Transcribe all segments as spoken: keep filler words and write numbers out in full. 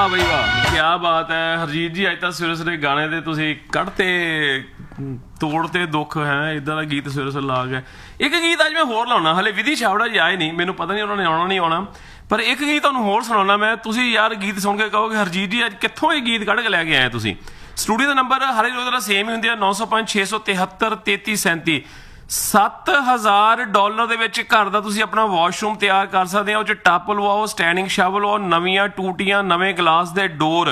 वाह बई वाह, क्या बात है हरजीत जी। अज तक सवेरे सवेरे गाने दे तुसीं कढ़ते तोड़ते दुख है, इदां दा गीत सवेरे सवेरे ला गए। एक गीत अज मैं होर लाउणा, हले विधि छाबड़ा जी आए नहीं, मैनूं पता नहीं उन्होंने आउणा नहीं आउणा, पर एक गीत तुहानूं होर सुणाउणा मैं। तुसीं यार गीत सुण के कहोगे हरजीत जी अज कित्थों ये गीत कढ़ के लैके आए तुसीं। स्टूडियो का नंबर हर रोज़ का सेम ही हुंदा, नौ सौ पंज छे सौ तिहत्तर तेती सैंती। सत्त हज़ार डॉलर ਦੇ ਵਿੱਚ ਘਰ ਦਾ ਤੁਸੀਂ ਆਪਣਾ ਵਾਸ਼ਰੂਮ ਤਿਆਰ ਕਰ ਸਕਦੇ ਹੋ। ਉਹ 'ਚ ਟੱਪ ਲਵਾਓ, ਸਟੈਂਡਿੰਗ ਸ਼ਾਵਰ ਲਵਾਓ, ਨਵੀਆਂ ਟੂਟੀਆਂ, ਨਵੇਂ ਗਲਾਸ ਦੇ ਡੋਰ,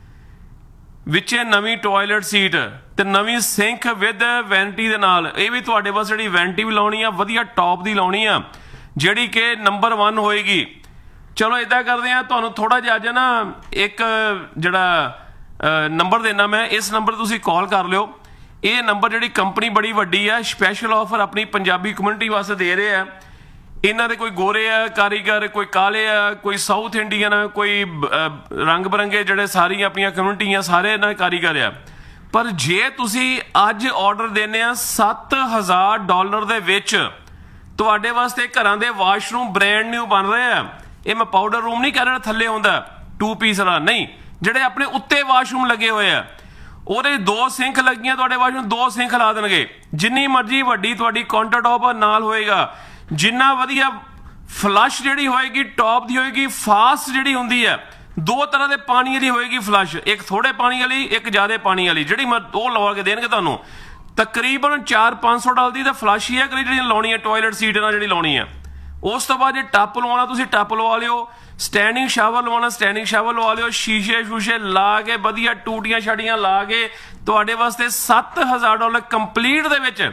ਵਿੱਚੇ ਨਵੀਂ ਟੋਇਲਟ ਸੀਟ ਤੇ ਨਵੀਂ ਸਿੰਕ ਵਿਦ ਵੈਂਟੀ ਦੇ ਨਾਲ। ਇਹ ਵੀ ਤੁਹਾਡੇ ਬਸ ਜਿਹੜੀ ਵੈਂਟੀ ਵੀ ਲਾਉਣੀ ਆ ਵਧੀਆ ਟੌਪ ਦੀ ਲਾਉਣੀ ਆ, ਜਿਹੜੀ ਕਿ ਨੰਬਰ वन ਹੋਏਗੀ। ਚਲੋ ਇੱਦਾਂ ਕਰਦੇ ਆ, ਤੁਹਾਨੂੰ ਥੋੜਾ ਜਿਹਾ ਅੱਜ ਨਾ ਇੱਕ ਜਿਹੜਾ ਨੰਬਰ ਦੇਣਾ ਮੈਂ, ਇਸ ਨੰਬਰ ਤੁਸੀਂ ਕਾਲ ਕਰ ਲਿਓ। ਇਹ ਨੰਬਰ ਜਿਹੜੀ ਕੰਪਨੀ ਬੜੀ ਵੱਡੀ ਆ, ਸਪੈਸ਼ਲ ਆਫਰ ਆਪਣੀ ਪੰਜਾਬੀ ਕਮਿਊਨਿਟੀ ਵਾਸਤੇ ਦੇ ਰਹੇ ਆ। ਇਹਨਾਂ ਦੇ ਕੋਈ ਗੋਰੇ ਆ ਕਾਰੀਗਰ, ਕੋਈ ਕਾਲੇ ਆ, ਕੋਈ ਸਾਊਥ ਇੰਡੀਅਨ ਆ, ਕੋਈ ਰੰਗ ਬਰੰਗੇ ਜਿਹੜੇ ਸਾਰੀਆਂ ਆਪਣੀਆਂ ਕਮਿਊਨਿਟੀਆਂ ਸਾਰੇ ਇਹਨਾਂ ਦੇ ਕਾਰੀਗਰ ਆ। ਪਰ ਜੇ ਤੁਸੀਂ ਅੱਜ ਆਰਡਰ ਦੇਣੇ ਆ ਸੱਤ ਹਜ਼ਾਰ ਡਾਲਰ ਦੇ ਵਿੱਚ, ਤੁਹਾਡੇ ਵਾਸਤੇ ਘਰਾਂ ਦੇ ਵਾਸ਼ਰੂਮ ਬ੍ਰੈਂਡ ਨਿਊ ਬਣ ਰਹੇ ਆ। ਇਹ ਮੈਂ ਪਾਊਡਰ ਰੂਮ ਨਹੀਂ ਕਹਿ ਰਿਹਾ ਥੱਲੇ ਹੁੰਦਾ ਟੂ ਪੀਸ ਵਾਲਾ, ਨਹੀਂ, ਜਿਹੜੇ ਆਪਣੇ ਉੱਤੇ ਵਾਸ਼ਰੂਮ ਲੱਗੇ ਹੋਏ ਆ। ਉਹਦੇ ਦੋ ਸਿੰਕ ਲੱਗੀਆਂ, ਤੁਹਾਡੇ ਵਾਸ਼ਰੂਮ ਦੋ ਸਿੰਕ ਲਾ ਦੇਣਗੇ। ਜਿੰਨੀ ਮਰਜ਼ੀ ਵੱਡੀ ਤੁਹਾਡੀ ਕਾਊਂਟਰ ਟੌਪ ਨਾਲ ਹੋਏਗਾ, ਜਿੰਨਾ ਵਧੀਆ ਫਲਸ਼ ਜਿਹੜੀ ਹੋਏਗੀ ਟੌਪ ਦੀ ਹੋਏਗੀ। ਫਾਸਟ ਜਿਹੜੀ ਹੁੰਦੀ ਹੈ ਦੋ ਤਰ੍ਹਾਂ ਦੇ ਪਾਣੀ ਵਾਲੀ ਹੋਏਗੀ ਫਲਸ਼, ਇੱਕ ਥੋੜੇ ਪਾਣੀ ਵਾਲੀ, ਇੱਕ ਜ਼ਿਆਦਾ ਪਾਣੀ ਵਾਲੀ, ਜਿਹੜੀ ਉਹ ਲਵਾ ਕੇ ਦੇਣਗੇ ਤੁਹਾਨੂੰ। ਤਕਰੀਬਨ ਚਾਰ ਪੰਜ ਸੌ ਡਾਲਰ ਦੀ ਤਾਂ ਫਲਸ਼ ਹੀ ਹੈ ਜਿਹੜੀ ਲਾਉਣੀ ਹੈ ਟੋਇਲਟ ਸੀਟ ਨਾਲ ਜਿਹੜੀ ਲਾਉਣੀ ਹੈ। ਉਸ ਤੋਂ ਬਾਅਦ ਜੇ ਟੱਪ ਲਵਾਉਣਾ ਤੁਸੀਂ ਟੱਪ ਲਵਾ ਲਿਓ, ਸਟੈਂਡਿੰਗ ਸ਼ਾਵਰ ਲਵਾਉਣਾ ਸਟੈਂਡਿੰਗ ਸ਼ਾਵਰ ਲਵਾ ਲਿਓ, ਸ਼ੀਸ਼ੇ ਸ਼ੂਸ਼ੇ ਲਾ ਕੇ ਵਧੀਆ ਟੂਟੀਆਂ ਛਾੜੀਆਂ ਲਾ ਕੇ ਤੁਹਾਡੇ ਵਾਸਤੇ ਸੱਤ ਹਜ਼ਾਰ ਡਾਲਰ ਕੰਪਲੀਟ ਦੇ ਵਿੱਚ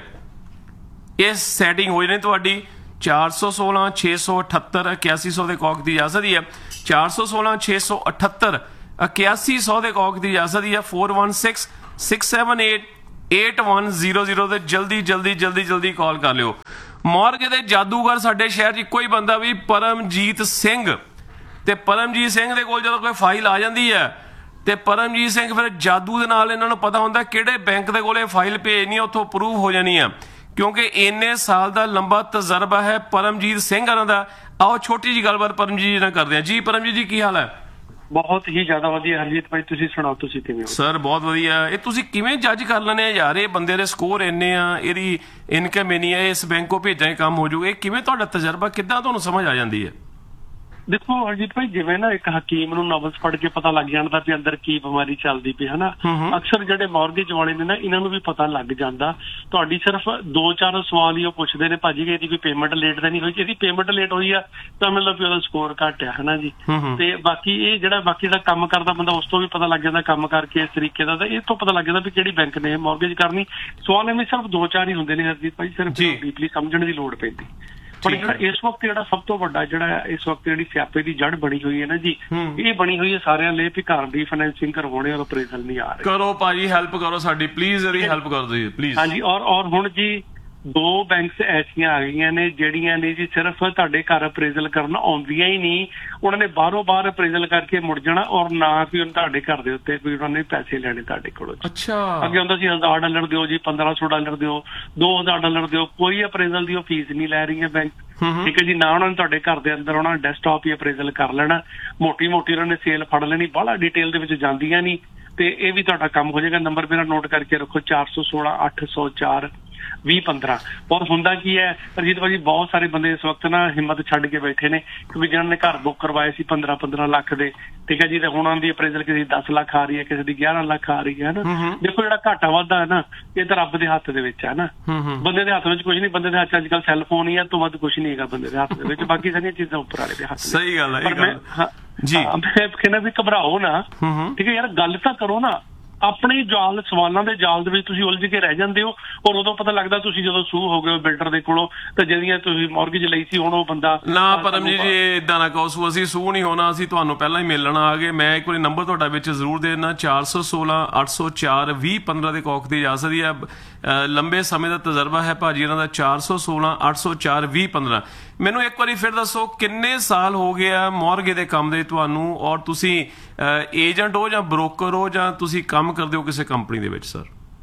ਇਹ ਸੈਟਿੰਗ ਹੋ ਜਾਣੀ ਤੁਹਾਡੀ। ਚਾਰ ਸੌ ਸੋਲਾਂ ਛੇ ਸੌ ਅਠੱਤਰ ਇਕਿਆਸੀ ਸੌ ਦੇ ਕੌਕ ਦੀ ਜਾ ਸਕਦੀ ਹੈ। ਚਾਰ ਸੌ ਸੋਲਾਂ ਛੇ ਸੌ ਅਠੱਤਰ ਇਕਿਆਸੀ ਸੌ ਦੇ ਕੌਕ ਦੀ ਜਾ ਸਕਦੀ ਹੈ। Four one six six seven eight eight one zero zero ਤੇ ਜਲਦੀ ਜਲਦੀ ਜਲਦੀ ਜਲਦੀ ਕਾਲ ਕਰ ਲਿਓ। ਮੌਰਗੇ ਦੇ ਜਾਦੂਗਰ ਸਾਡੇ ਸ਼ਹਿਰ 'ਚ ਇੱਕੋ ਹੀ ਬੰਦਾ ਵੀ ਪਰਮਜੀਤ ਸਿੰਘ, ਤੇ ਪਰਮਜੀਤ ਸਿੰਘ ਦੇ ਕੋਲ ਜਦੋਂ ਕੋਈ ਫਾਈਲ ਆ ਜਾਂਦੀ ਹੈ ਤੇ ਪਰਮਜੀਤ ਸਿੰਘ ਫਿਰ ਜਾਦੂ ਦੇ ਨਾਲ ਇਹਨਾਂ ਨੂੰ ਪਤਾ ਹੁੰਦਾ ਕਿਹੜੇ ਬੈਂਕ ਦੇ ਕੋਲ ਇਹ ਫਾਈਲ ਭੇਜਣੀ ਹੈ, ਉੱਥੋਂ ਅਪਰੂਵ ਹੋ ਜਾਣੀ ਆ, ਕਿਉਂਕਿ ਇੰਨੇ ਸਾਲ ਦਾ ਲੰਬਾ ਤਜਰਬਾ ਹੈ ਪਰਮਜੀਤ ਸਿੰਘ ਹੋਰਾਂ ਦਾ। ਆਓ ਛੋਟੀ ਜਿਹੀ ਗੱਲਬਾਤ ਪਰਮਜੀਤ ਨਾਲ ਕਰਦੇ ਹਾਂ। ਜੀ ਪਰਮਜੀਤ ਜੀ, ਕੀ ਹਾਲ ਹੈ? ਬਹੁਤ ਹੀ ਜ਼ਿਆਦਾ ਵਧੀਆ ਹਰਜੀਤ ਭਾਈ, ਤੁਸੀਂ ਸੁਣਾਓ, ਤੁਸੀਂ ਕਿਵੇਂ ਹੋ? ਸਰ ਬਹੁਤ ਵਧੀਆ। ਇਹ ਤੁਸੀਂ ਕਿਵੇਂ ਜੱਜ ਕਰ ਲੈਣੇ ਆ ਯਾਰ, ਇਹ ਬੰਦੇ ਦੇ ਸਕੋਰ ਇੰਨੇ ਆ, ਇਹਦੀ ਇਨਕਮ ਇੰਨੀ ਹੈ, ਇਸ ਬੈਂਕ ਕੋ ਭੇਜਾਂ ਕੰਮ ਹੋ ਜਾਊਗਾ, ਇਹ ਕਿਵੇਂ ਤੁਹਾਡਾ ਤਜਰਬਾ ਕਿੱਦਾਂ ਤੁਹਾਨੂੰ ਸਮਝ ਆ ਜਾਂਦੀ ਹੈ? ਦੇਖੋ ਹਰਜੀਤ ਭਾਈ, ਜਿਵੇਂ ਨਾ ਇੱਕ ਹਕੀਮ ਨੂੰ ਨਬਜ਼ ਪੜ੍ਹ ਕੇ ਪਤਾ ਲੱਗ ਜਾਂਦਾ ਵੀ ਅੰਦਰ ਕੀ ਬਿਮਾਰੀ ਚੱਲਦੀ ਪਈ ਹਨਾ, ਅਕਸਰ ਜਿਹੜੇ ਮੌਰਗੇਜ ਵਾਲੇ ਨੇ ਨਾ ਇਹਨਾਂ ਨੂੰ ਵੀ ਪਤਾ ਲੱਗ ਜਾਂਦਾ। ਤੁਹਾਡੀ ਸਿਰਫ ਦੋ ਚਾਰ ਸਵਾਲ ਹੀ ਉਹ ਪੁੱਛਦੇ ਨੇ, ਭਾਜੀ ਇਹਦੀ ਕੋਈ ਪੇਮੈਂਟ ਲੇਟ ਤਾਂ ਨਹੀਂ ਹੋਈ? ਇਹਦੀ ਪੇਮੈਂਟ ਲੇਟ ਹੋਈ ਆ ਤਾਂ ਮਤਲਬ ਵੀ ਉਹਦਾ ਸਕੋਰ ਘੱਟ ਆ ਹਨਾ ਜੀ। ਤੇ ਬਾਕੀ ਇਹ ਜਿਹੜਾ ਬਾਕੀ ਦਾ ਕੰਮ ਕਰਦਾ ਬੰਦਾ, ਉਸ ਤੋਂ ਵੀ ਪਤਾ ਲੱਗ ਜਾਂਦਾ ਕੰਮ ਕਰਕੇ ਇਸ ਤਰੀਕੇ ਦਾ, ਤਾਂ ਇਹ ਤੋਂ ਪਤਾ ਲੱਗ ਜਾਂਦਾ ਵੀ ਕਿਹੜੀ ਬੈਂਕ ਨੇ ਮੌਰਗੇਜ ਕਰਨੀ। ਸਵਾਲ ਐਵੇਂ ਸਿਰਫ ਦੋ ਚਾਰ ਹੀ ਹੁੰਦੇ ਨੇ ਹਰਜੀਤ ਭਾਈ, ਸਿਰਫ ਡੀਪਲੀ ਸਮਝਣ ਦੀ ਲੋੜ ਪੈਂਦੀ। ਪਰ ਜਿਹੜਾ ਇਸ ਵਕਤ ਜਿਹੜਾ ਸਭ ਤੋਂ ਵੱਡਾ ਜਿਹੜਾ ਇਸ ਵਕਤ ਜਿਹੜੀ ਸਿਆਪੇ ਦੀ ਜੜ ਬਣੀ ਹੋਈ ਹੈ ਨਾ ਜੀ, ਇਹ ਬਣੀ ਹੋਈ ਹੈ ਸਾਰਿਆਂ ਲਈ ਵੀ ਘਰ ਦੀ ਫਾਈਨੈਂਸਿੰਗ ਕਰਵਾਉਣੇ ਔਰ ਅਪਰੇਜ਼ਲ ਨਹੀਂ ਆ ਰਹੇ। ਕਰੋ ਭਾਜੀ, ਹੈਲਪ ਕਰੋ ਸਾਡੀ ਪਲੀਜ਼, ਇਹਦੀ ਹੈਲਪ ਕਰ ਦਿਓ ਪਲੀਜ਼। ਹਾਂਜੀ, ਔਰ ਔਰ ਹੁਣ ਜੀ ਦੋ ਬੈਂਕਸ ਐਸੀਆਂ ਆ ਗਈਆਂ ਨੇ ਜਿਹੜੀਆਂ ਨੇ ਜੀ ਸਿਰਫ ਤੁਹਾਡੇ ਘਰ ਅਪਰੇਜ਼ਲ ਕਰਨ ਆਉਂਦੀਆਂ ਹੀ ਨਹੀਂ, ਉਹਨਾਂ ਨੇ ਬਾਹਰੋਂ ਬਾਹਰ ਅਪਰੇਜ਼ਲ ਕਰਕੇ ਮੁੜ ਜਾਣਾ, ਔਰ ਨਾ ਵੀ ਉਹਨਾਂ ਤੁਹਾਡੇ ਘਰ ਦੇ ਉੱਤੇ ਵੀ ਉਹਨਾਂ ਨੇ ਪੈਸੇ ਲੈਣੇ ਤੁਹਾਡੇ ਕੋਲੋਂ। ਅੱਛਾ, ਅੱਗੇ ਹੁੰਦਾ ਸੀ ਹਜ਼ਾਰ ਡਾਲਰ ਦਿਓ ਜੀ, ਪੰਦਰਾਂ ਸੌ ਡਾਲਰ ਦਿਓ, ਦੋ ਹਜ਼ਾਰ ਡਾਲਰ ਦਿਓ, ਕੋਈ ਅਪਰੇਜ਼ਲ ਦੀ ਉਹ ਫੀਸ ਨਹੀਂ ਲੈ ਰਹੀਆਂ ਬੈਂਕ। ਠੀਕ ਹੈ ਜੀ, ਨਾ ਉਹਨਾਂ ਨੇ ਤੁਹਾਡੇ ਘਰ ਦੇ ਅੰਦਰ ਉਹਨਾਂ ਨੇ ਡੈਸਕਟਾਪ ਹੀ ਅਪਰੇਜ਼ਲ ਕਰ ਲੈਣਾ, ਮੋਟੀ ਮੋਟੀ ਉਹਨਾਂ ਨੇ ਸੇਲ ਫੜ ਲੈਣੀ, ਬਾਹਲਾ ਡਿਟੇਲ ਦੇ ਵਿੱਚ ਜਾਂਦੀਆਂ ਨਹੀਂ, ਤੇ ਇਹ ਵੀ ਤੁਹਾਡਾ ਕੰਮ ਹੋ ਜਾਏਗਾ। ਨੰਬਰ ਮੇਰਾ ਨੋਟ ਕਰਕੇ ਰੱਖੋ, ਚਾਰ ਸੌ ਸੋਲਾਂ ਅੱਠ ਸੌ ਚਾਰ ਵੀਹ ਪੰਦਰਾਂ। ਔਰ ਹੁੰਦਾ ਕੀ ਹੈ ਅਰਜੀਤ ਭਾਜੀ, ਬਹੁਤ ਸਾਰੇ ਬੰਦੇ ਇਸ ਵਕਤ ਨਾ ਹਿੰਮਤ ਛੱਡ ਕੇ ਬੈਠੇ ਨੇ, ਕਿਉਂਕਿ ਜਿਹਨਾਂ ਨੇ ਘਰ ਬੁੱਕ ਕਰਵਾਏ ਸੀ ਪੰਦਰਾਂ ਪੰਦਰਾਂ ਲੱਖ ਦੇ, ਠੀਕ ਹੈ ਜੀ, ਤੇ ਹੁਣ ਉਹਨਾਂ ਦੀ ਅਪਰੇਜ਼ਲ ਕਿਸੇ ਦੀ ਦਸ ਲੱਖ ਆ ਰਹੀ ਹੈ, ਕਿਸੇ ਦੀ ਗਿਆਰਾਂ ਲੱਖ ਆ ਰਹੀ ਹੈ ਨਾ। ਦੇਖੋ ਜਿਹੜਾ ਘਾਟਾ ਵਾਧਾ ਹੈ ਨਾ, ਇਹ ਤਾਂ ਰੱਬ ਦੇ ਹੱਥ ਦੇ ਵਿੱਚ ਹੈ ਨਾ, ਬੰਦੇ ਦੇ ਹੱਥ ਵਿੱਚ ਕੁਝ ਨਹੀਂ। ਬੰਦੇ ਦੇ ਹੱਥ ਅੱਜ ਕੱਲ੍ਹ ਸੈੱਲਫੋਨ ਹੀ ਹੈ, ਤੋਂ ਵੱਧ ਕੁਛ ਨਹੀਂ ਹੈਗਾ ਬੰਦੇ ਦੇ ਹੱਥ ਦੇ ਵਿੱਚ, ਬਾਕੀ ਸਾਰੀਆਂ ਚੀਜ਼ਾਂ ਉੱਪਰ ਵਾਲੇ ਦੇ ਹੱਥ। ਸਹੀ ਗੱਲ ਹੈ ਜੀ। ਮੈਂ ਕਹਿੰਦਾ ਵੀ ਘਬਰਾਓ ਨਾ, ਠੀਕ ਹੈ ਯਾਰ, ਗੱਲ ਤਾਂ ਕਰੋ ਨਾ। ਆਪਣੇ ਜਾਲ ਸਵਾਲਾਂ ਦੇ ਜਾਲ ਦੇ ਵਿੱਚ ਤੁਸੀਂ ਉਲਝ ਕੇ ਰਹਿ ਜਾਂਦੇ ਹੋ, ਔਰ ਉਦੋਂ ਪਤਾ ਲੱਗਦਾ ਤੁਸੀਂ ਜਦੋਂ ਸੂਹ ਹੋ ਗਏ ਬਿਲਡਰ ਦੇ ਕੋਲੋਂ, ਤਾਂ ਜਿਹੜੀਆਂ ਤੁਸੀਂ ਮੌਰਗੇਜ ਲਈ ਸੀ ਹੁਣ ਉਹ ਬੰਦਾ ਨਾ। ਪਰਮਜੀਤ ਜੀ ਏਦਾਂ ਨਾ ਕਹੋ, ਸੂ ਅਸੀਂ ਸੂਹ ਨਹੀਂ ਹੋਣਾ, ਅਸੀਂ ਤੁਹਾਨੂੰ ਪਹਿਲਾਂ ਹੀ ਮਿਲਣ ਆ ਗਏ। ਮੈਂ ਇੱਕ ਵਾਰੀ ਨੰਬਰ ਤੁਹਾਡਾ ਵਿੱਚ ਜ਼ਰੂਰ ਦੇ ਦੇਣਾ, ਚਾਰ ਸੌ ਸੋਲਾਂ ਅੱਠ ਸੌ ਚਾਰ ਵੀਹ ਪੰਦਰਾਂ ਦੇ ਕੌਕ ਦੀ ਜਾ ਸਕਦੀ ਹੈ। ਲੰਬੇ ਸਮੇਂ ਦਾ ਤਜਰਬਾ ਹੈ ਭਾਜੀ ਇਹਨਾਂ ਦਾ। ਚਾਰ ਸੌ ਸੋਲਾਂ ਅੱਠ ਸੌ ਚਾਰ ਵੀਹ ਪੰਦਰਾਂ। ਮੈਨੂੰ ਇੱਕ ਵਾਰੀ ਫਿਰ ਦੱਸੋ, ਕਿੰਨੇ ਸਾਲ ਹੋ ਗਏ ਆ ਮੌਰਗੇ ਦੇ ਕੰਮ ਦੇ ਤੁਹਾਨੂੰ, ਔਰ ਤੁਸੀਂ ਏਜੰਟ ਹੋ ਜਾਂ ਬ੍ਰੋਕਰ ਹੋ ਜਾਂ ਤੁਸੀਂ ਕੰਮ ਕਰਦੇ ਹੋ ਕਿਸੇ ਕੰਪਨੀ ਦੇ ਵਿੱਚ? ਸਰ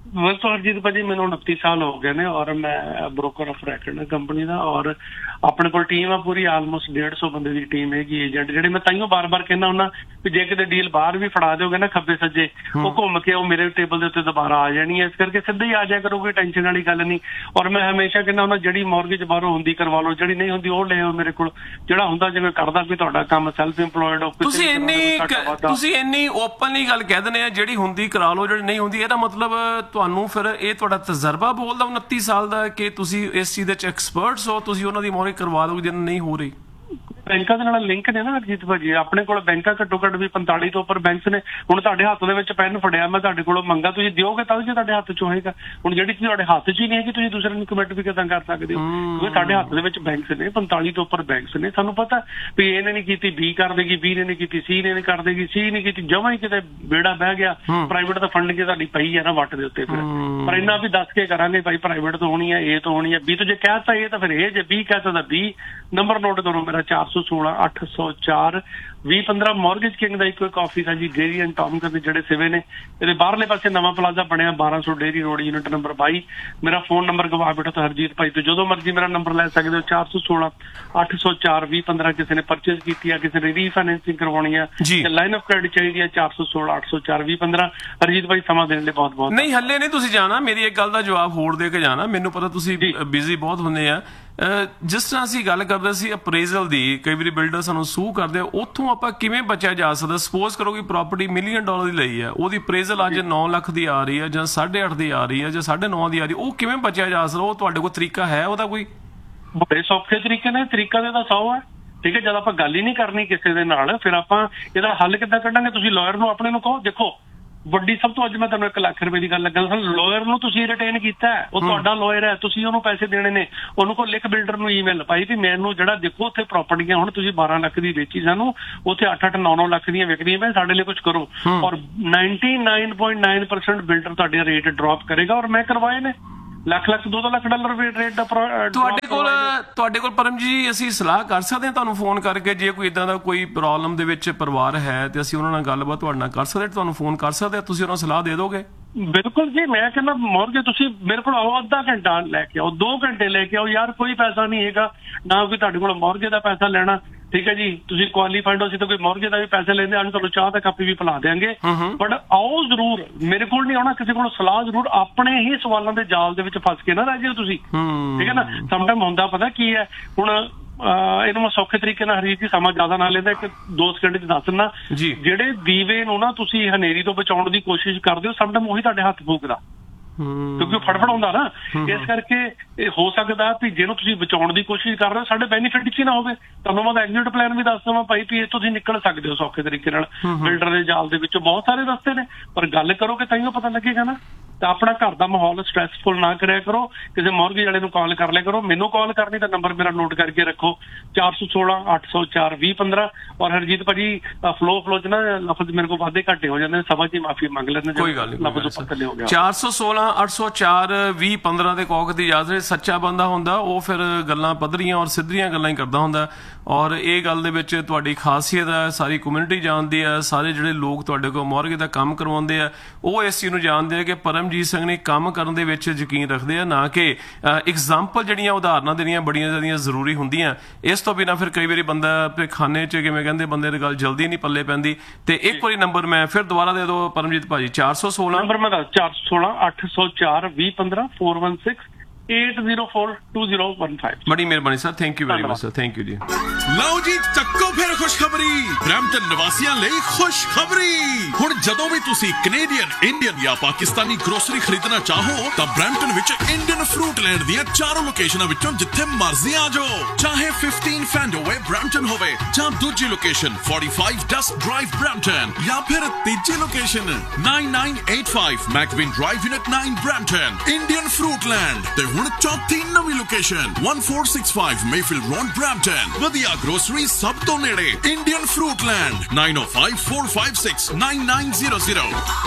ਵੈਸੇ ਹਰਜੀਤ ਭਾਜੀ ਮੈਨੂੰ ਉਨੱਤੀ ਸਾਲ ਹੋ ਗਏ ਨੇ ਔਰ ਮੈਂ ਬ੍ਰੋਕਰ ਆਫ ਰੈਕਡ ਕੰਪਨੀ ਦਾ ਔਰ ਆਪਣੇ ਕੋਲ ਟੀਮ ਆ ਪੂਰੀ ਆਲਮੋਸਟ ਡੇਢ ਸੌ ਬੰਦੇ ਦੀ ਟੀਮ ਹੈਗੀ ਏਜੰਟ ਜਿਹੜੇ ਮੈਂ ਤਾਈਓ ਬਾਰ-ਬਾਰ ਕਹਿੰਦਾ ਹੁੰਦਾ ਵੀ ਜੇ ਕਿਤੇ ਡੀਲ ਬਾਹਰ ਵੀ ਫੜਾ ਦਿਓਗੇ ਨਾ ਖੱਬੇ ਸੱਜੇ ਉਹ ਘੁੰਮ ਕੇ ਉਹ ਮੇਰੇ ਟੇਬਲ ਦੇ ਉੱਤੇ ਦੁਬਾਰਾ ਆ ਜਾਣੀ ਹੈ ਇਸ ਕਰਕੇ ਸਿੱਧਾ ਹੀ ਆ ਜਾਇਆ ਕਰੋਗੇ ਟੈਨਸ਼ਨ ਵਾਲੀ ਗੱਲ ਨਹੀਂ ਔਰ ਮੈਂ ਹਮੇਸ਼ਾ ਕਹਿੰਦਾ ਹੁੰਦਾ ਜਿਹੜੀ ਮੌਰਗੇਜ ਬਾਹਰੋਂ ਹੁੰਦੀ ਕਰਵਾ ਲਓ ਜਿਹੜੀ ਨਹੀਂ ਹੁੰਦੀ ਉਹ ਲੈ ਆਓ ਮੇਰੇ ਕੋਲ ਜਿਹੜਾ ਹੁੰਦਾ ਜਿਵੇਂ ਕਰਦਾ ਕੋਈ ਤੁਹਾਡਾ ਕੰਮ ਸੈਲਫ ਇੰਪਲੋਇਡ ਹੋ ਤੁਸੀਂ ਇੰਨੀ ਤੁਸੀਂ ਇੰਨੀ ਓਪਨਲੀ ਗੱਲ ਕਹਿ ਦਿੰਦੇ ਆ ਜਿਹੜੀ ਹੁੰਦੀ ਕਰਾ ਲਓ ਜਿਹੜੀ ਨਹੀਂ ਹੁੰਦੀ ਇਹਦਾ ਮਤਲਬ ਤੁਹਾਨੂੰ ਫਿਰ ਇਹ ਤੁਹਾਡਾ ਤਜਰਬਾ ਬੋਲਦਾ ਉਨੱਤੀ ਸਾਲ ਦਾ ਕਿ ਤੁਸੀਂ ਇਸ ਚੀਜ਼ ਦੇ ਚ ਐਕਸਪਰਟਸ ਹੋ ਤੁਸੀਂ ਉਹਨਾਂ ਦੀ ਮੌਰਗੇਜ ਕਰਵਾ ਲਓ ਜੇ ਨਹੀਂ ਹੋ ਰਹੀ ਬੈਂਕਾਂ ਦੇ ਨਾਲ ਲਿੰਕ ਨੇ ਨਾ ਹਰਜੀਤ ਭਾਜੀ ਆਪਣੇ ਕੋਲ ਬੈਂਕਾਂ ਘੱਟੋ ਘੱਟ ਵੀ ਪੰਤਾਲੀ ਤੋਂ ਉੱਪਰ ਬੈਂਕਸ ਨੇ ਹੁਣ ਤੁਹਾਡੇ ਹੱਥ ਦੇ ਵਿੱਚ ਪੈਨ ਫੜਿਆ ਮੈਂ ਤੁਹਾਡੇ ਕੋਲੋਂ ਮੰਗਾ ਤੁਸੀਂ ਦਿਓਗੇ ਤਾਂ ਜੇ ਤੁਹਾਡੇ ਹੱਥ 'ਚ ਹੋਏਗਾ ਹੁਣ ਜਿਹੜੀ ਚੀਜ਼ ਤੁਹਾਡੇ ਹੱਥ 'ਚ ਹੀ ਨਹੀਂ ਹੈਗੀ ਤੁਸੀਂ ਦੂਸਰੇ ਨੂੰ ਕਮਿਟ ਵੀ ਕਿੱਦਾਂ ਕਰ ਸਕਦੇ ਹੋ ਕਿਉਂਕਿ ਸਾਡੇ ਹੱਥ ਦੇ ਵਿੱਚ ਬੈਂਕਸ ਨੇ ਪੰਤਾਲੀ ਤੋਂ ਉੱਪਰ ਬੈਂਕਸ ਨੇ ਸਾਨੂੰ ਪਤਾ ਵੀ ਇਹਨੇ ਨਹੀਂ ਕੀਤੀ ਬੀ ਕਰ ਦੇਗੀ ਬੀ ਨੇ ਨਹੀਂ ਕੀਤੀ ਸੀ ਨੇ ਨਹੀਂ ਕਰ ਦੇਗੀ ਸੀ ਨਹੀਂ ਕੀਤੀ ਜਮਾਂ ਹੀ ਕਿਤੇ ਬੇੜਾ ਬਹਿ ਗਿਆ ਪ੍ਰਾਈਵੇਟ ਤਾਂ ਫੰਡ ਕੇ ਤੁਹਾਡੀ ਪਈ ਹੈ ਨਾ ਵੱਟ ਦੇ ਉੱਤੇ ਫਿਰ ਪਰ ਇੰਨਾ ਵੀ ਦੱਸ ਕੇ ਕਰਾਂਗੇ ਭਾਈ ਪ੍ਰਾਈਵੇਟ ਤੋਂ ਹੋਣੀ ਹੈ ਏ ਤੋਂ ਹੋਣੀ ਹੈ ਬੀ ਤੋਂ ਜੇ ਕਹਿਤਾ ਇਹ ਤਾਂ ਫਿਰ ਇਹ ਜੇ ਬੀ ਕਹਿਤਾ ਤਾਂ ਬੀ ਨੰਬਰ ਨੋਟ ਕਰੋ ਮੇਰਾ ਚਾਰ ਸੌ ਸੋਲਾਂ ਅੱਠ ਸੌ ਚਾਰ ਵੀਹ ਪੰਦਰਾਂ ਮੌਰਗੇਜ ਕਿੰਗ ਦਾ ਇੱਕੋ ਇੱਕ ਆਫਿਸ ਹੈ ਜੀ ਡੇਰੀ ਐਂਡ ਟੌਮਕਨ ਦੇ ਜਿਹੜੇ ਸਿਵੇ ਨੇ ਇਹਦੇ ਬਾਹਰਲੇ ਪਾਸੇ ਨਵਾਂ ਪਲਾਜ਼ਾ ਬਣਿਆ ਬਾਰਾਂ ਸੌ ਡੇਰੀ ਰੋਡ ਯੂਨਿਟ ਨੰਬਰ ਬਾਈ ਮੇਰਾ ਫੋਨ ਨੰਬਰ ਗਵਾ ਬੈਠੋ ਤਾਂ ਹਰਜੀਤ ਭਾਈ ਤੋਂ ਜਦੋਂ ਮਰਜ਼ੀ ਮੇਰਾ ਨੰਬਰ ਲੈ ਸਕਦੇ ਹੋ ਚਾਰ ਸੌ ਸੋਲਾਂ ਅੱਠ ਸੌ ਚਾਰ ਵੀਹ ਪੰਦਰਾਂ ਕਿਸੇ ਨੇ ਪਰਚੇਜ਼ ਕੀਤੀ ਆ ਕਿਸੇ ਨੇ ਰੀਫਾਈਨੈਂਸਿੰਗ ਕਰਵਾਉਣੀ ਆ ਜਾਂ ਲਾਈਨ ਆਫ ਕ੍ਰੈਡਿਟ ਚਾਹੀਦੀ ਆ ਚਾਰ ਸੌ ਸੋਲਾਂ ਅੱਠ ਸੌ ਚਾਰ ਵੀਹ ਪੰਦਰਾਂ ਹਰਜੀਤ ਭਾਈ ਸਮਾਂ ਦੇਣ ਲਈ ਬਹੁਤ ਬਹੁਤ ਨਹੀਂ ਹੱਲੇ ਨਹੀਂ ਤੁਸੀਂ ਜਾਣਾ ਮੇਰੀ ਇੱਕ ਗੱਲ ਦਾ ਜਵਾਬ ਹੋਰ ਦੇ ਕੇ ਜਾਣਾ ਮੈਨੂੰ ਪਤਾ ਤੁਸੀਂ ਬਿਜ਼ੀ ਬਹੁਤ ਹੁੰਦੇ ਆ ਜਿਸ ਤਰ੍ਹਾਂ ਅਸੀਂ ਗੱਲ ਕਰਦੇ ਸੀ ਅਪਰੇਜ਼ਲ ਦੀ ਕਈ ਵਾਰੀ ਬਿਲਡਰ ਸਾਨੂੰ ਸੂ ਕਰਦੇ ਉੱਥੋਂ ਆਪਾਂ ਕਿਵੇਂ ਬਚਿਆ ਜਾ ਸਕਦਾ ਸਪੋਜ਼ ਕਰੋ ਕਿ ਪ੍ਰਾਪਰਟੀ ਮਿਲੀਅਨ ਡਾਲਰ ਦੀ ਲਈ ਹੈ ਉਹਦੀ ਅਪਰੇਜ਼ਲ ਅੱਜ ਨੌ ਲੱਖ ਦੀ ਆ ਰਹੀ ਹੈ ਜਾਂ ਸਾਢੇ ਅੱਠ ਦੀ ਆ ਰਹੀ ਹੈ ਜਾਂ ਸਾਢੇ ਨੌ ਦੀ ਆ ਰਹੀ ਉਹ ਕਿਵੇਂ ਬਚਿਆ ਜਾ ਸਕਦਾ ਉਹ ਤੁਹਾਡੇ ਕੋਲ ਤਰੀਕਾ ਹੈ ਉਹਦਾ ਕੋਈ ਬੜੇ ਸੌਖੇ ਤਰੀਕੇ ਨੇ ਤਰੀਕਾ ਦੇ ਤਾਂ ਸੌ ਹੈ ਠੀਕ ਹੈ ਜਦ ਆਪਾਂ ਗੱਲ ਹੀ ਨਹੀਂ ਕਰਨੀ ਕਿਸੇ ਦੇ ਨਾਲ ਫਿਰ ਆਪਾਂ ਇਹਦਾ ਹੱਲ ਕਿੱਦਾਂ ਕੱਢਾਂਗੇ ਤੁਸੀਂ ਲਾਇਰ ਨੂੰ ਆਪਣੇ ਨੂੰ ਕਹੋ ਦੇਖੋ ਵੱਡੀ ਸਭ ਤੋਂ ਅੱਜ ਮੈਂ ਤੁਹਾਨੂੰ ਇੱਕ ਲੱਖ ਰੁਪਏ ਦੀ ਗੱਲ ਲੱਗਾ ਲਾਇਰ ਨੂੰ ਤੁਸੀਂ ਰਿਟੇਨ ਕੀਤਾ ਉਹ ਤੁਹਾਡਾ ਲਾਇਰ ਹੈ ਤੁਸੀਂ ਉਹਨੂੰ ਪੈਸੇ ਦੇਣੇ ਨੇ ਉਹਨੂੰ ਕੋਲ ਲਿਖ ਬਿਲਡਰ ਨੂੰ ਈਮੇਲ ਪਾਈ ਵੀ ਮੈਨੂੰ ਜਿਹੜਾ ਦੇਖੋ ਉੱਥੇ ਪ੍ਰਾਪਰਟੀਆਂ ਹੁਣ ਤੁਸੀਂ ਬਾਰਾਂ ਲੱਖ ਦੀ ਵੇਚੀ ਸਾਨੂੰ ਉੱਥੇ ਅੱਠ ਅੱਠ ਨੌ ਨੌ ਲੱਖ ਦੀਆਂ ਵਿਕਦੀਆਂ ਮੈਂ ਸਾਡੇ ਲਈ ਕੁਝ ਕਰੋ ਔਰ ninety nine point nine percent builder ਤੁਹਾਡੇ ਰੇਟ ਡ੍ਰੌਪ ਕਰੇਗਾ ਔਰ ਮੈਂ ਕਰਵਾਏ ਨੇ ਲੱਖ ਲੱਖ ਦੋ ਦੋ ਲੱਖ ਡਾਲਰ ਰੇਟ ਦਾ ਤੁਹਾਡੇ ਕੋਲ ਤੁਹਾਡੇ ਕੋਲ ਪਰਮ ਜੀ ਅਸੀਂ ਸਲਾਹ ਕਰ ਸਕਦੇ ਹਾਂ ਤੁਹਾਨੂੰ ਫੋਨ ਕਰਕੇ ਜੇ ਕੋਈ ਇਦਾਂ ਦਾ ਕੋਈ ਪ੍ਰੋਬਲਮ ਦੇ ਵਿੱਚ ਪਰਿਵਾਰ ਹੈ ਤੇ ਅਸੀਂ ਉਹਨਾਂ ਨਾਲ ਗੱਲਬਾਤ ਤੁਹਾਡੇ ਨਾਲ ਕਰ ਸਕਦੇ ਤੁਹਾਨੂੰ ਫੋਨ ਕਰ ਸਕਦੇ ਤੁਸੀਂ ਉਹਨਾਂ ਨੂੰ ਸਲਾਹ ਦੇ ਦੋਗੇ ਬਿਲਕੁਲ ਜੀ ਮੈਂ ਕਹਿੰਦਾ ਮੌਰਗੇਜ ਤੁਸੀਂ ਮੇਰੇ ਕੋਲ ਆਓ ਅੱਧਾ ਘੰਟਾ ਲੈ ਕੇ ਆਓ ਦੋ ਘੰਟੇ ਲੈ ਕੇ ਆਓ ਯਾਰ ਕੋਈ ਪੈਸਾ ਨਹੀਂ ਹੈਗਾ ਨਾ ਕੋਈ ਤੁਹਾਡੇ ਕੋਲ ਮੌਰਗੇਜ ਦਾ ਪੈਸਾ ਲੈਣਾ ਠੀਕ ਹੈ ਜੀ ਤੁਸੀਂ ਕੁਆਲੀਫਾਈਡ ਹੋ ਸੀ ਤਾਂ ਕੋਈ ਮੌਰਗੇਜ ਦਾ ਵੀ ਪੈਸੇ ਲੈਂਦੇ ਆ ਤੁਹਾਨੂੰ ਚਾਹ ਦਾ ਕੱਪ ਵੀ ਪਿਲਾ ਦੇਾਂਗੇ ਬਟ ਆਓ ਜ਼ਰੂਰ ਮੇਰੇ ਕੋਲ ਨਹੀਂ ਆਉਣਾ ਕਿਸੇ ਕੋਲ ਸਲਾਹ ਜ਼ਰੂਰ ਆਪਣੇ ਹੀ ਸਵਾਲਾਂ ਦੇ ਜਾਲ ਦੇ ਵਿੱਚ ਫਸ ਕੇ ਨਾ ਰਹਿ ਜਾਓ ਤੁਸੀਂ ਠੀਕ ਹੈ ਨਾ ਸਮਟਾਈਮ ਹੁੰਦਾ ਪਤਾ ਕੀ ਹੈ ਹੁਣ ਇਹਨੂੰ ਮੈਂ ਸੌਖੇ ਤਰੀਕੇ ਨਾਲ ਹਰੀਤ ਜੀ ਸਮਾਂ ਜ਼ਿਆਦਾ ਨਾ ਲੈਂਦਾ ਇੱਕ ਦੋ ਸਕਿੰਟ ਚ ਦੱਸ ਦਿੰਦਾ ਜਿਹੜੇ ਦੀਵੇ ਨੂੰ ਨਾ ਤੁਸੀਂ ਹਨੇਰੀ ਤੋਂ ਬਚਾਉਣ ਦੀ ਕੋਸ਼ਿਸ਼ ਕਰਦੇ ਹੋ ਸਮਟਾਈਮ ਉਹੀ ਤੁਹਾਡੇ ਹੱਥ ਫੂਕਦਾ ਕਿਉਂਕਿ ਉਹ ਫੜਫੜ ਹੁੰਦਾ ਨਾ ਇਸ ਕਰਕੇ ਇਹ ਹੋ ਸਕਦਾ ਵੀ ਜਿਹਨੂੰ ਤੁਸੀਂ ਬਚਾਉਣ ਦੀ ਕੋਸ਼ਿਸ਼ ਕਰ ਰਹੇ ਹੋ ਸਾਡੇ ਬੈਨੀਫਿਟ ਚ ਹੀ ਨਾ ਹੋਵੇ ਤੁਹਾਨੂੰ ਮੈਂ ਐਗਜ਼ਿਟ ਪਲਾਨ ਵੀ ਦੱਸ ਦਵਾਂ ਭਾਈ ਵੀ ਇਹ ਤੁਸੀਂ ਨਿਕਲ ਸਕਦੇ ਹੋ ਸੌਖੇ ਤਰੀਕੇ ਨਾਲ ਬਿਲਡਰ ਦੇ ਜਾਲ ਦੇ ਵਿੱਚੋਂ ਬਹੁਤ ਸਾਰੇ ਰਸਤੇ ਨੇ ਪਰ ਗੱਲ ਕਰੋਗੇ ਤਾਂ ਹੀ ਪਤਾ ਲੱਗੇਗਾ ਨਾ ਤਾਂ ਆਪਣਾ ਘਰ ਦਾ ਮਾਹੌਲ ਸਟ੍ਰੈਸਫੁਲ ਨਾ ਕਰਿਆ ਕਰੋ ਕਿਸੇ ਮੌਰਗੇਜ ਵਾਲੇ ਨੂੰ ਕਾਲ ਕਰ ਲਿਆ ਕਰੋ ਮੈਨੂੰ ਕਾਲ ਕਰਨੀ ਤਾਂ ਨੰਬਰ ਮੇਰਾ ਨੋਟ ਕਰਕੇ ਰੱਖੋ ਚਾਰ ਸੌ ਸੋਲਾਂ ਅੱਠ ਸੌ ਚਾਰ ਵੀਹ ਪੰਦਰਾਂ ਔਰ ਹਰਜੀਤ ਭਾਜੀ ਫਲੋ ਫਲੋ ਚ ਨਾ ਲਫ਼ਜ਼ ਮੇਰੇ ਕੋਲ ਵਾਧੇ ਘਾਟੇ ਹੋ ਜਾਂਦੇ ਨੇ ਸਭਾ ਜੀ ਮਾਫੀ ਮੰਗ ਲੈਂਦੇ ਕੋਈ ਗੱਲ ਨਹੀਂ ਚਾਰ ਸੌ ਸੋਲਾਂ ਅੱਠ ਸੌ ਚਾਰ ਵੀਹ ਪੰਦਰਾਂ ਦੇ ਕੌਕ ਦੀ ਇਜਾਜ਼ਤ ਸੱਚਾ ਬੰਦਾ ਹੁੰਦਾ ਉਹ ਫਿਰ ਗੱਲਾਂ ਪੱਧਰੀਆਂ ਔਰ ਸਿੱਧੀਆਂ ਗੱਲਾਂ ਹੀ ਕਰਦਾ ਹੁੰਦਾ ਔਰ ਇਹ ਗੱਲ ਦੇ ਵਿੱਚ ਤੁਹਾਡੀ ਖਾਸੀਅਤ ਹੈ ਸਾਰੀ ਕਮਿਊਨਿਟੀ ਜਾਣਦੀ ਹੈ ਸਾਰੇ ਜਿਹੜੇ ਲੋਕ ਤੁਹਾਡੇ ਕੋਲ ਮੌਰਗੇਜ ਦਾ ਕੰਮ ਕਰਵਾਉਂਦੇ ਆ ਉਹ ਇਸ ਚੀਜ਼ ਨੂੰ ਜਾਣਦੇ ਆ ਕਿ ਪਰਮਜੀਤ ਸਿੰਘ ਨੇ ਕੰਮ ਕਰਨ ਦੇ ਵਿੱਚ ਯਕੀਨ ਰੱਖਦੇ ਆ ਨਾ ਕਿ ਐਗਜ਼ਾਮਪਲ ਜਿਹੜੀਆਂ ਉਦਾਹਰਨਾਂ ਦੇਣੀਆਂ ਬੜੀਆਂ ਜ਼ਿਆਦੀਆਂ ਜ਼ਰੂਰੀ ਹੁੰਦੀਆਂ ਇਸ ਤੋਂ ਬਿਨਾਂ ਫਿਰ ਕਈ ਵਾਰੀ ਬੰਦਾ ਖਾਨੇ 'ਚ ਕਿਵੇਂ ਕਹਿੰਦੇ ਬੰਦੇ ਦੀ ਗੱਲ ਜਲਦੀ ਨਹੀਂ ਪੱਲੇ ਪੈਂਦੀ ਤੇ ਇੱਕ ਵਾਰੀ ਨੰਬਰ ਮੈਂ ਫਿਰ ਦੁਬਾਰਾ ਦੇ ਦਿਓ ਪਰਮਜੀਤ ਭਾਜੀ ਚਾਰ ਸੌ ਸੋਲਾਂ ਨੰਬਰ ਮੈਂ ਚਾਰ ਸੌ ਸੋਲਾਂ ਅੱਠ ਸੌ ਚਾਰ ਵੀਹ ਪੰਦਰਾਂ four one six eight zero four two zero one five ਬੜੀ ਮਿਹਰਬਾਨੀ sir thank you very much sir thank you ਜੀ ਲਓ ਜੀ ਚੱਕੋ ਫਿਰ ਖੁਸ਼ਖਬਰੀ ਬਰੈਂਪਟਨ ਨਿਵਾਸੀਆਂ ਲਈ ਖੁਸ਼ਖਬਰੀ ਹੁਣ ਜਦੋਂ ਵੀ ਤੁਸੀਂ ਕੈਨੇਡੀਅਨ ਇੰਡੀਅਨ ਜਾਂ ਪਾਕਿਸਤਾਨੀ ਗਰੋਸਰੀ ਖਰੀਦਣਾ ਚਾਹੋ ਤਾਂ ਬਰੈਂਪਟਨ ਵਿੱਚ ਇੰਡੀਅਨ ਫਰੂਟ ਲੈਂਡ ਦੀਆਂ ਚਾਰੋਂ ਲੋਕੇਸ਼ਨਾਂ ਵਿੱਚੋਂ ਜਿੱਥੇ ਮਰਜ਼ੀ ਆ ਜਾਓ ਚਾਹੇ ਫਿਫਟੀਨ ਫੈਂਡੋਵੇ ਬਰੈਂਪਟਨ ਹੋਵੇ ਜਾਂ ਦੂਜੀ location forty-five dust drive Brampton ਜਾਂ ਫਿਰ ਤੀਜੀ location nine nine eight five ਮੈਕਵਿਨ drive unit nine Brampton Indian fruit land ਤੇ ਹੁਣ ਚੌਥੀ ਨਵੀਂ location one four six five Mayfield road Brampton ਵਧੀਆ ਗਰੋਸਰੀ ਸਭ ਤੋਂ ਨੇੜੇ Indian fruit land nine oh five four five six nine nine zero zero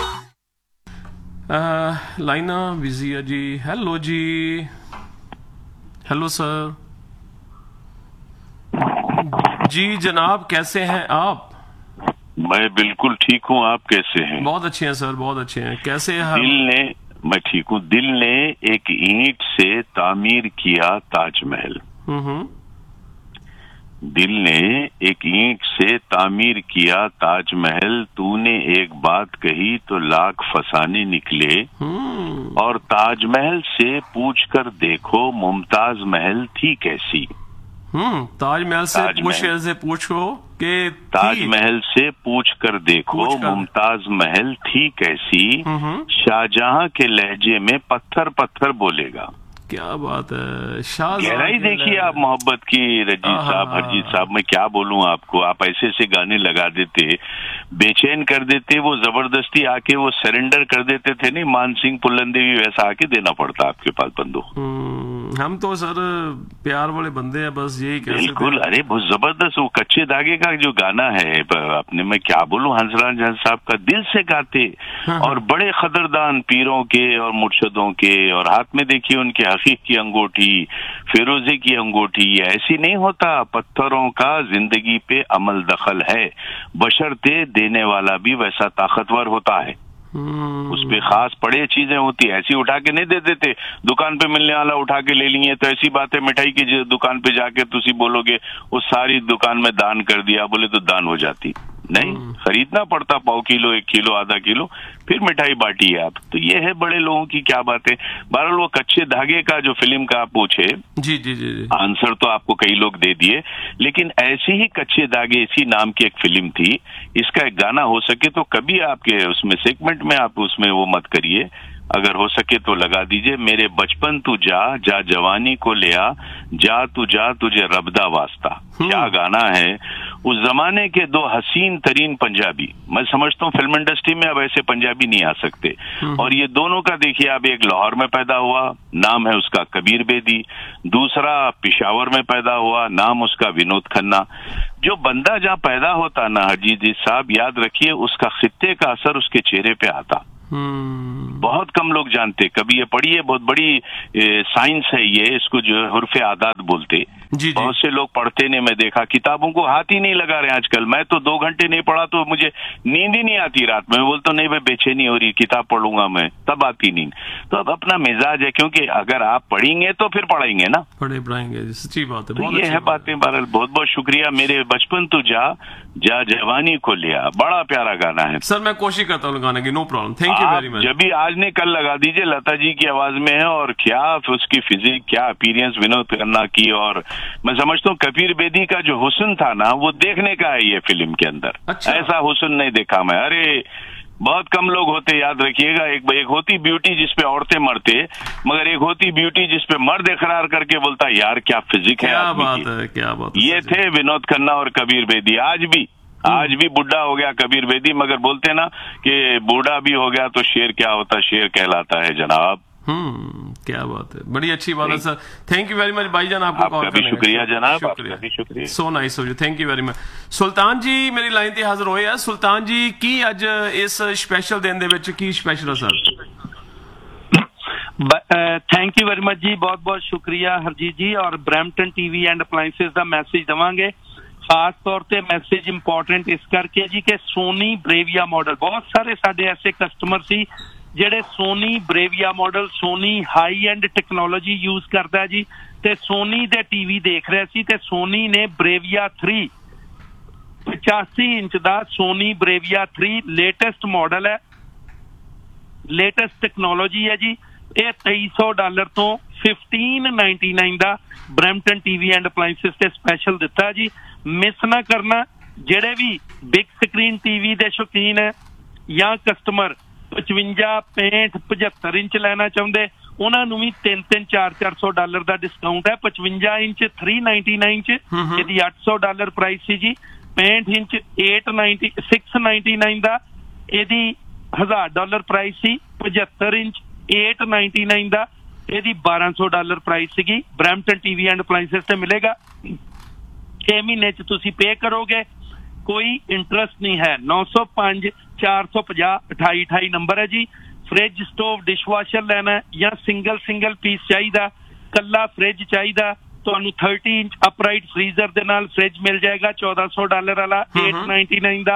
ਲਾਈਨਾ busy ਹੈ ਜੀ ਹੈਲੋ ਜੀ हेलो सर जी जनाब कैसे हैं आप? मैं बिल्कुल ठीक हूँ, आप कैसे हैं? बहुत अच्छे हैं सर, बहुत अच्छे हैं। कैसे हैं? दिल ने मैं ठीक हूँ। दिल ने एक ईंट से तामीर किया ताजमहल। हम्म। दिल ने एक ईंट से तामीर किया ताजमहल, तूने एक बात कही तो लाख फसाने निकले। और ताजमहल से पूछ कर देखो मुमताज महल थी कैसी। हम्म ताजमहल से ताजमहल पूछ से पूछो कि ताजमहल से पूछ कर देखो पूछ कर। मुमताज महल थी कैसी, शाहजहां के लहजे में पत्थर पत्थर बोलेगा। क्या बात है, शाह गहराई देखिए आप मोहब्बत की रजीत साहब, हरजीत साहब, मैं क्या बोलूं आपको। आप ऐसे ऐसे गाने लगा देते, बेचैन कर देते, वो जबरदस्ती आके वो सरेंडर कर देते थे। नहीं, मान सिंह पुल्लनदेवी वैसा आके देना पड़ता आपके पास बंदूक। हम तो सर प्यार वाले बंदे हैं, बस यही कह सकते हैं। बिल्कुल, अरे बहुत जबरदस्त वो कच्चे धागे का जो गाना है अपने, मैं क्या बोलूं, हंसराज हंस साहब का दिल से गाते। और बड़े कदरदान पीरों के और मुर्शदों के, और हाथ में देखिए उनके हकीक की अंगूठी, फिरोजे की अंगूठी। ऐसी नहीं होता, पत्थरों का जिंदगी पे अमल दखल है, बशर्ते देने वाला भी वैसा ताकतवर होता है। उस पे खास पड़े चीजें होती है, ऐसी उठा के नहीं दे देते। दुकान पे मिलने वाला उठा के ले लिए तो ऐसी बात है, मिठाई की दुकान पे जाके तुसी बोलोगे उस सारी दुकान में दान कर दिया, बोले तो दान हो जाती नहीं, खरीदना पड़ता पाव किलो, एक किलो, आधा किलो, फिर मिठाई बांटी है आप। तो ये है बड़े लोगों की क्या बात है। बहरहाल वो कच्चे धागे का जो फिल्म का आप पूछे, जी जी जी जी आंसर तो आपको कई लोग दे दिए, लेकिन ऐसी ही कच्चे धागे इसी नाम की एक फिल्म थी। इसका एक गाना हो सके तो कभी आपके उसमें सेगमेंट में आप उसमें वो मत करिए, अगर हो सके तो लगा दीजिए। मेरे बचपन तू जा, जा जवानी को ले आ, जा तू जा तुझे रबदा वास्ता। क्या गाना है। उस जमाने के दो हसीन तरीन पंजाबी, मैं समझता हूँ फिल्म इंडस्ट्री में अब ऐसे पंजाबी नहीं आ सकते। और ये दोनों का देखिए, अब एक लाहौर में पैदा हुआ, नाम है उसका कबीर बेदी, दूसरा पिशावर में पैदा हुआ, नाम उसका विनोद खन्ना। जो बंदा जहाँ पैदा होता ना हरजीत जी साहब, याद रखिए उसका खित्ते का असर उसके चेहरे पे आता। बहुत कम लोग जानते, कभी ये पढ़िए, बहुत बड़ी साइंस है ये, इसको जो हुर्फे आदात बोलते। जी जी। बहुत से लोग पढ़ते नहीं, मैं देखा किताबों को हाथ ही नहीं लगा रहे आजकल। मैं तो दो घंटे नहीं पढ़ा तो मुझे नींद ही नहीं आती रात में, मैं बोलता नहीं भाई बेचैनी हो रही, किताब पढ़ूंगा मैं, तब आती नींद। तो अब अपना मिजाज है, क्योंकि अगर आप पढ़ेंगे तो फिर पढ़ाएंगे ना, पढ़े पढ़ाएंगे, सच्ची बात है। तो ये है बातें। बहरहाल बहुत बहुत शुक्रिया। मेरे बचपन तू जा, जा जवानी को लिया, बड़ा प्यारा गाना है सर। मैं कोशिश करता हूँ लगाने की, no problem, thank you very much. जब भी आज ने कल लगा दीजिए, लता जी की आवाज में है, और क्या उसकी फिजिक, क्या अपीयरेंस विनोद खन्ना की। और मैं समझता हूँ कबीर बेदी का जो हुस्न था ना, वो देखने का है ये फिल्म के अंदर। अच्छा। ऐसा हुस्न नहीं देखा मैं। अरे बहुत कम लोग होते, याद रखिएगा। एक एक होती ब्यूटी जिसपे औरतें मरते, मगर एक होती ब्यूटी जिसपे मर्द इकरार करके बोलता यार क्या फिजिक है। क्या बात है, क्या बात है। ये थे विनोद खन्ना और कबीर बेदी। आज भी आज भी बुढ़ा हो गया कबीर बेदी, मगर बोलते ना कि बूढ़ा भी हो गया तो शेर क्या होता, शेर कहलाता है जनाब। हम्म क्या बात है, बड़ी अच्छी बात है sir. Thank you very much भाईजान, आपको कॉल करने का शुक्रिया जनाब, आपका भी शुक्रिया। So nice of you, thank you very much. सुल्तान जी मेरी लाइन ते हाजिर होए है। सुल्तान जी की अज इस स्पेशल दिन दे विच की स्पेशल है sir? Thank you very much जी, बहुत बहुत शुक्रिया हरजीत जी। और ब्रैम्पटन टीवी एंड अप्लायंसेस का मैसेज देवांगे, खास तौर पे मैसेज इंपॉर्टेंट इस करके जी कि सोनी ब्रेविया मॉडल, बहुत सारे साडे ऐसे कस्टमर सी ਜਿਹੜੇ Soni ब्रेविया model, Soni high and technology use करता है जी, ते सोनी दे टीवी देख रहे सी, ते सोनी ने ब्रेविया थ्री पचासी इंच दा सोनी ब्रेविया थ्री लेटेस्ट मॉडल है, लेटेस्ट टेक्नोलॉजी है जी। ये तेईस सौ डॉलर तो फिफ्टीन नाइनटी नाइन का ब्रैम्पटन टीवी एंड अप्लायंसेस से स्पैशल दिता है जी। मिस ना करना। जेडे भी बिग स्क्रीन टीवी के शौकीन है या कस्टमर पचवंजा पैंठ पचहत्तर इंच लेना चाहते, उन्होंने भी तीन तीन चार चार सौ डॉलर का डिस्काउंट है। पचवंजा इंच थ्री नाइनटी नाइन च यदि अठ सौ डॉलर प्राइस सी जी, पैंठ inch eight ninety six ninety nine का यदि हजार डॉलर प्राइस सी, पचहत्तर इंच एट नाइनटी नाइन का यदि बारह सौ dollar price C. Brampton TV and appliances से मिलेगा। छे महीने च तुसी पे करोगे, कोई इंटरेस्ट नहीं है। नौ सौ पांच चार सौ पचास अठाई अठाई नंबर है जी। फ्रिज स्टोव डिशवाशर लेना है या सिंगल सिंगल पीस चाहिए, कला फ्रिज चाहिए तो थर्टी इंच अपराइट फ्रीजर दे नाल फ्रिज मिल जाएगा चौदह सौ डॉलर वाला एट नाइनटी नाइन का।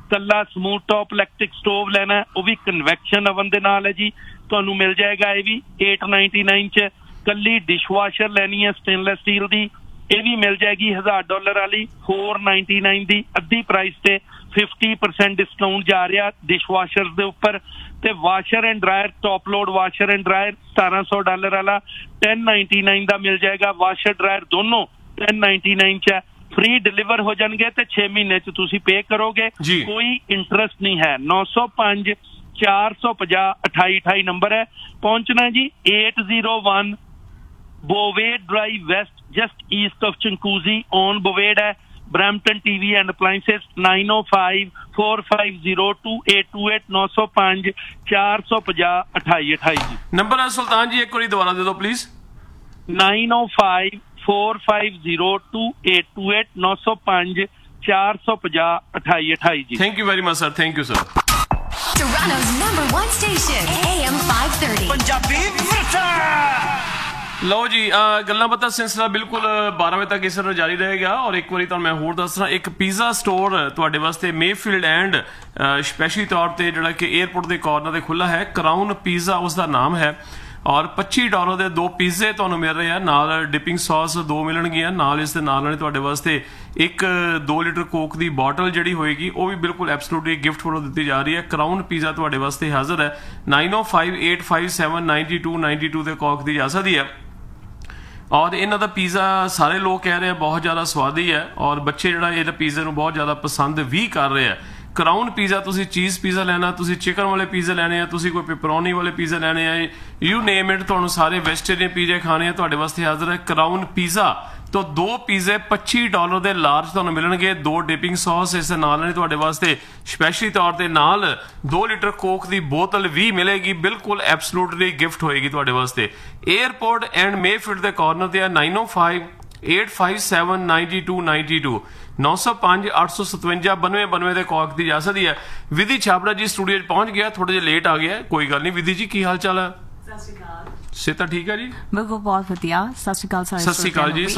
ਕੱਲਾ ਸਮੂਥ ਟੌਪ ਇਲੈਕਟ੍ਰਿਕ ਸਟੋਵ ਲੈਣਾ ਉਹ ਵੀ ਕਨਵੈਕਸ਼ਨ ਓਵਨ ਦੇ ਨਾਲ ਹੈ ਜੀ, ਤੁਹਾਨੂੰ ਮਿਲ ਜਾਏਗਾ ਇਹ ਵੀ eight ninety-nine ਚ। ਕੱਲੀ ਡਿਸ਼ਵਾਸ਼ਰ ਲੈਣੀ ਹੈ ਸਟੇਨਲੈਸ ਸਟੀਲ ਦੀ, ਇਹ ਵੀ ਮਿਲ ਜਾਏਗੀ ਹਜ਼ਾਰ ਡਾਲਰ ਵਾਲੀ four ninety-nine ਦੀ, ਅੱਧੀ ਪ੍ਰਾਈਸ ਤੇ fifty percent ਡਿਸਕਾਊਂਟ ਜਾ ਰਿਹਾ ਡਿਸ਼ਵਾਸ਼ਰ ਦੇ ਉੱਪਰ। ਤੇ washer and dryer top load washer and dryer ਸਤਾਰਾਂ ਸੌ ਡਾਲਰ ਵਾਲਾ ten ninety-nine ਦਾ ਮਿਲ ਜਾਏਗਾ। ਵਾਸ਼ਰ ਡਰਾਇਰ ਦੋਨੋਂ ten ninety-nine ਚ ਹੈ, ਫ੍ਰੀ ਡਿਲੀਵਰ ਹੋ ਜਾਣਗੇ ਤੇ ਛੇ ਮਹੀਨੇ ਚ ਤੁਸੀਂ ਪੇ ਕਰੋਗੇ, ਕੋਈ ਇੰਟਰਸਟ ਨਹੀਂ ਹੈ। ਨੌ ਸੌ ਪੰਜ ਚਾਰ ਸੌ ਪੰਜਾਹ ਅਠਾਈ ਅਠਾਈ ਨੰਬਰ ਹੈ। ਪਹੁੰਚਣਾ ਜੀ eight oh one Bovade Drive West, just east of Chinguacousy on Bovade है। Brampton T V and Appliances nine oh five four five zero two eight two eight nine oh five चार सौ पचास अठाई अठाई जी number है सुल्तान जी, एक बार दोबारा दे दो please. nine oh five four five zero two eight two eight nine oh five चार सौ पचास अठाई अठाई जी। Thank you very much sir, thank you sir. Toronto's number one station, A M five thirty. Punjabi Virsa. ਲਓ ਜੀ, ਗੱਲਾਂ ਬਾਤਾਂ ਸਿਲਸਿਲਾ ਬਿਲਕੁਲ ਬਾਰਾਂ ਵਜੇ ਤੱਕ ਇਸ ਤਰ੍ਹਾਂ ਜਾਰੀ ਰਹੇਗਾ। ਔਰ ਇੱਕ ਵਾਰੀ ਤੁਹਾਨੂੰ ਮੈਂ ਹੋਰ ਦੱਸਣਾ, ਇੱਕ ਪੀਜ਼ਾ ਸਟੋਰ ਤੁਹਾਡੇ ਵਾਸਤੇ ਮੇਫੀਲਡ ਐਂਡ ਸਪੈਸ਼ਲੀ ਤੌਰ ਤੇ ਜਿਹੜਾ ਕਿ 에ਅਰਪੋਰਟ ਦੇ ਕਾਰਨਰ ਤੇ ਖੁੱਲਾ ਹੈ। ਕਰਾਊਨ ਪੀਜ਼ਾ ਉਸ ਦਾ ਨਾਮ ਹੈ। ਔਰ ਪੱਚੀ ਡਾਲਰ ਦੇ ਦੋ ਪੀਜ਼ੇ ਤੁਹਾਨੂੰ ਮਿਲ ਰਹੇ ਆ, ਨਾਲ ਡਿਪਿੰਗ ਸੌਸ ਦੋ ਮਿਲਣਗੀਆਂ, ਨਾਲ ਇਸ ਦੇ ਨਾਲ ਨਾਲ ਤੁਹਾਡੇ ਵਾਸਤੇ ਇੱਕ ਦੋ ਲੀਟਰ ਕੋਕ ਦੀ ਬੋਟਲ ਜਿਹੜੀ ਹੋਏਗੀ ਉਹ ਵੀ ਬਿਲਕੁਲ ਐਬਸੋਲੂਟਲੀ ਗਿਫਟ ਵੱਲੋਂ ਦਿੱਤੀ ਜਾ ਰਹੀ ਹੈ। ਕਰਾਊਨ ਪੀਜ਼ਾ ਤੁਹਾਡੇ ਵਾਸਤੇ ਹਾਜ਼ਰ ਹੈ। nine oh five eight five seven nine two nine two ਤੇ ਕਾਲ ਦੀ ਜਾ ਸਕਦੀ ਹੈ। ਔਰ ਇਹਨਾਂ ਦਾ ਪੀਜ਼ਾ ਸਾਰੇ ਲੋਕ ਕਹਿ ਰਹੇ ਆ ਬਹੁਤ ਜ਼ਿਆਦਾ ਸਵਾਦੀ ਹੈ, ਔਰ ਬੱਚੇ ਜਿਹੜਾ ਇਹਦਾ ਪੀਜ਼ੇ ਨੂੰ ਬਹੁਤ ਜ਼ਿਆਦਾ ਪਸੰਦ ਵੀ ਕਰ ਰਹੇ ਆ। ਕਰਾਊਨ ਪੀਜ਼ਾ, ਤੁਸੀਂ ਚੀਜ਼ ਪੀਜ਼ਾ ਲੈਣਾ, ਤੁਸੀਂ ਚਿਕਨ ਵਾਲੇ ਪੀਜ਼ੇ ਲੈਣੇ ਆ, ਤੁਸੀਂ ਕੋਈ ਪੈਪਰੋਨੀ ਵਾਲੇ ਪੀਜ਼ੇ ਲੈਣੇ ਆ, ਯੂ ਨੇਮ ਇਟ, ਤੁਹਾਨੂੰ ਸਾਰੇ ਵੈਜੀਟੇਰੀਅਨ ਪੀਜ਼ੇ ਖਾਣੇ ਆ, ਤੁਹਾਡੇ ਵਾਸਤੇ ਹਾਜ਼ਰ ਹੈ ਕਰਾਊਨ ਪੀਜ਼ਾ। तो दो पीजे पच्ची डॉलर के लार्ज तुहानूं मिलणगे, दो डिपिंग सॉस इस दे नाल तुहाडे वास्ते स्पैशली तौर ते नाल दो लीटर कोक की बोतल भी मिलेगी, बिल्कुल एब्सोल्युटली गिफ्ट होएगी तुहाडे वास्ते। एयरपोर्ट एंड मेफील्ड के कॉर्नर ते नाइन ओ five eight five seven ninety two ninety two नौ सौ पांच अठ सौ सतवंजा बनवे बनवे के कॉक दी जा सकती है। विधि छाबड़ा जी स्टूडियो पहुंच गया, थोड़ा जिहा लेट आ गया, कोई गल नहीं। विधि जी की हाल चाल है? सत श्री अकाल। सेहत ठीक है जी? बिल्कुल बहुत वधिया। सत श्री अकाल सारे। सत श्री अकाल जी।